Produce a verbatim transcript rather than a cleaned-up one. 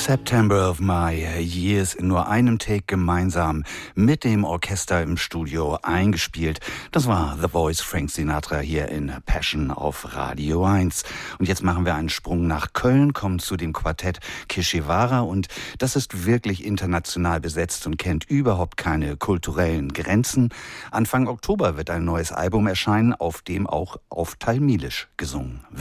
September of My Years in nur einem Take gemeinsam mit dem Orchester im Studio eingespielt. Das war The Voice, Frank Sinatra hier in Passion auf Radio eins. Und jetzt machen wir einen Sprung nach Köln, kommen zu dem Quartett Kishiwara und das ist wirklich international besetzt und kennt überhaupt keine kulturellen Grenzen. Anfang Oktober wird ein neues Album erscheinen, auf dem auch auf Tamilisch gesungen wird.